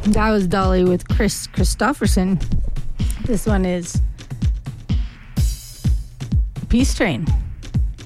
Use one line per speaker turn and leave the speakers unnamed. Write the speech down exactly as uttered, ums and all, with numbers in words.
That was Dolly with Chris Christopherson. This one is Peace Train.